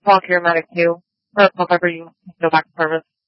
Call Care Medic 2. Or call Viper, you go back to service.